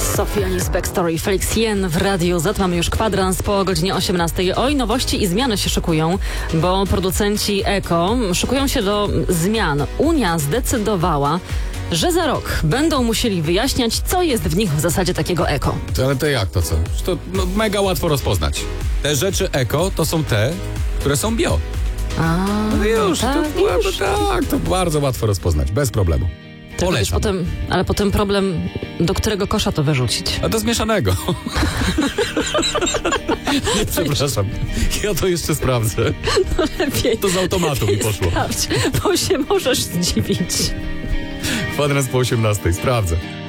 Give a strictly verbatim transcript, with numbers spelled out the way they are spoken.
Sofia Nis, Backstory, Felix Jen w Radiu Z. Mamy już kwadrans po godzinie osiemnastej. Oj, nowości i zmiany się szykują, bo producenci Eko szykują się do zmian. Unia zdecydowała, że za rok będą musieli wyjaśniać, co jest w nich w zasadzie takiego eko. To, ale to jak to co? To no, mega łatwo rozpoznać. Te rzeczy eko to są te, które są bio. A, No już, tak, to, była- już. tak, to bardzo łatwo rozpoznać, bez problemu. Tylko wiesz, Polecam. potem, ale potem problem, do którego kosza to wyrzucić. A do zmieszanego. Nie, przepraszam. Ja to jeszcze sprawdzę. Lepiej. To z automatu mi poszło. Sprawdź, bo się możesz zdziwić. Kwadrans po osiemnastej, sprawdzę.